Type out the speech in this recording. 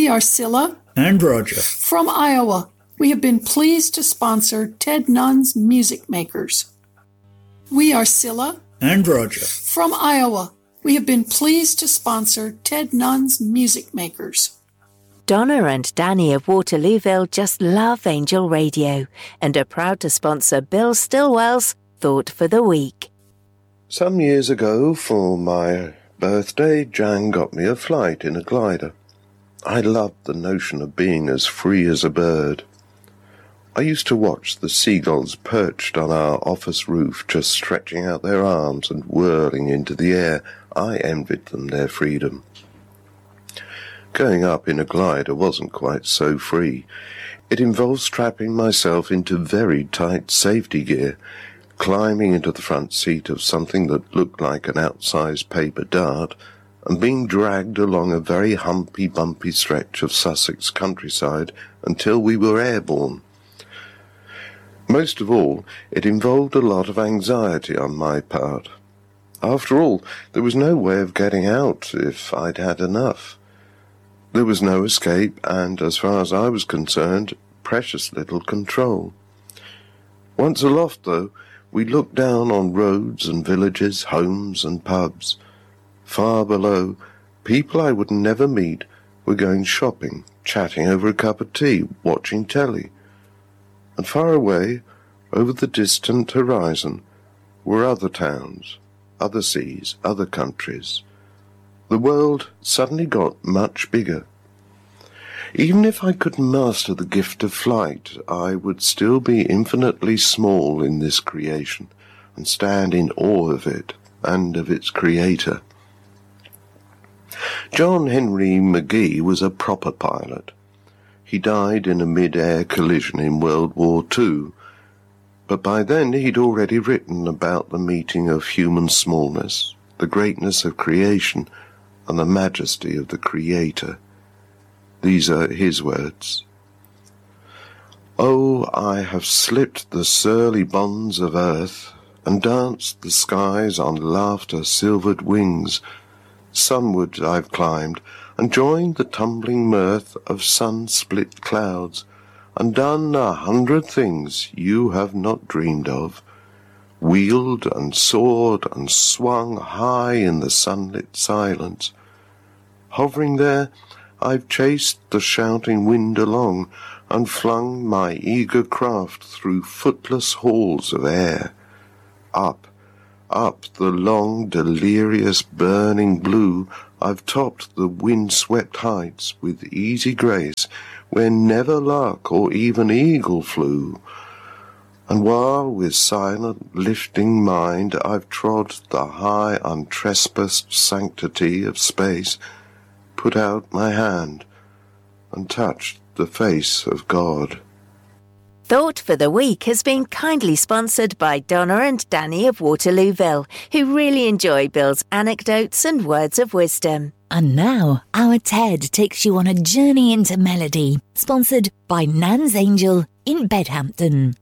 We are Scylla and Roger from Iowa. We have been pleased to sponsor Ted Nunn's Music Makers. We are Scylla and Roger from Iowa. We have been pleased to sponsor Ted Nunn's Music Makers. Donna and Danny of Waterlooville just love Angel Radio and are proud to sponsor Bill Stillwell's Thought for the Week. Some years ago, for my birthday, Jan got me a flight in a glider. I loved the notion of being as free as a bird. I used to watch the seagulls perched on our office roof, just stretching out their arms and whirling into the air. I envied them their freedom. Going up in a glider wasn't quite so free. It involved strapping myself into very tight safety gear, climbing into the front seat of something that looked like an outsized paper dart, and being dragged along a very humpy-bumpy stretch of Sussex countryside until we were airborne. Most of all, it involved a lot of anxiety on my part. After all, there was no way of getting out if I'd had enough. There was no escape, and, as far as I was concerned, precious little control. Once aloft, though, we looked down on roads and villages, homes and pubs. Far below, people I would never meet were going shopping, chatting over a cup of tea, watching telly. And far away, over the distant horizon, were other towns, other seas, other countries. The world suddenly got much bigger. Even if I could master the gift of flight, I would still be infinitely small in this creation, and stand in awe of it and of its creator. John Henry Magee was a proper pilot. He died in a mid-air collision in World War II, but by then he'd already written about the meeting of human smallness, the greatness of creation, and the majesty of the Creator. These are his words. Oh, I have slipped the surly bonds of earth, and danced the skies on laughter-silvered wings. Sunward I've climbed, and joined the tumbling mirth of sun-split clouds, and done 100 things you have not dreamed of, wheeled and soared and swung high in the sunlit silence. Hovering there, I've chased the shouting wind along, and flung my eager craft through footless halls of air. Up the long, delirious, burning blue, I've topped the wind-swept heights with easy grace, where never lark or even eagle flew. And while with silent, lifting mind I've trod the high, untrespassed sanctity of space, put out my hand and touched the face of God. Thought for the Week has been kindly sponsored by Donna and Danny of Waterlooville, who really enjoy Bill's anecdotes and words of wisdom. And now, our Ted takes you on a journey into melody, sponsored by Nan's Angel in Bedhampton.